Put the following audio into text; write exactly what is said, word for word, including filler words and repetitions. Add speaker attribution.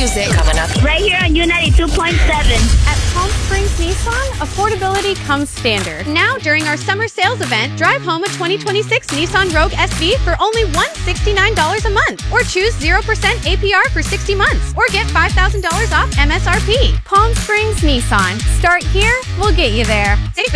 Speaker 1: music. Coming up
Speaker 2: right here on U ninety-two point seven.
Speaker 3: At Palm Springs Nissan, affordability comes standard. Now, during our summer sales event, drive home a twenty twenty-six Nissan Rogue S V for only one hundred sixty-nine dollars a month. Or choose zero percent A P R for sixty months. Or get five thousand dollars off M S R P. Palm Springs Nissan. Start here, we'll get you there. Safe